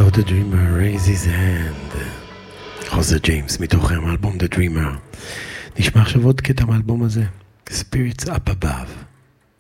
saw the dreamer raise his hand. חוזה ג'יימס מתוך האלבום The Dreamer. נשמע עכשיו עוד קטע מהאלבום הזה, Spirits Up Above.